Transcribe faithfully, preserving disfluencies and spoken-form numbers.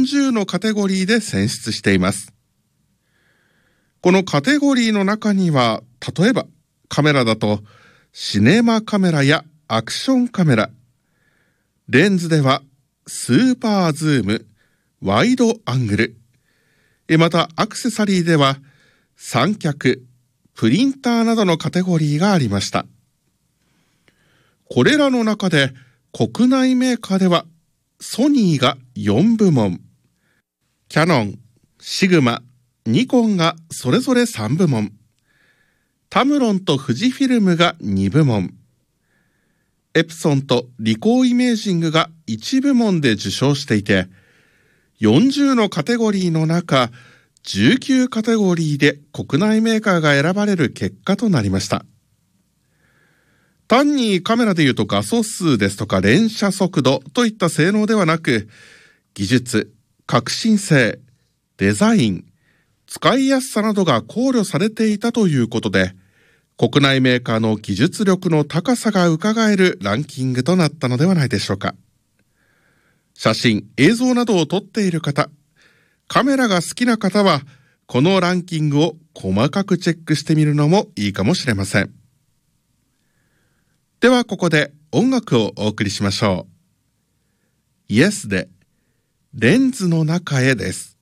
じゅうのカテゴリーで選出しています。このカテゴリーの中には、例えばカメラだとシネマカメラやアクションカメラ、レンズではスーパーズーム、ワイドアングル、またアクセサリーでは三脚、プリンターなどのカテゴリーがありました。これらの中で国内メーカーではソニーがよんぶもん、キャノン、シグマ、ニコンがそれぞれさんぶもん、タムロンと富士フィルムがにぶもん、エプソンとリコーイメージングがいちぶもんで受賞していて、よんじゅうのカテゴリーの中、じゅうきゅうカテゴリーで国内メーカーが選ばれる結果となりました。単にカメラでいうと画素数ですとか連写速度といった性能ではなく、技術、革新性、デザイン、使いやすさなどが考慮されていたということで、国内メーカーの技術力の高さが伺えるランキングとなったのではないでしょうか。写真、映像などを撮っている方、カメラが好きな方は、このランキングを細かくチェックしてみるのもいいかもしれません。ではここで音楽をお送りしましょう。イエスでレンズの中へです。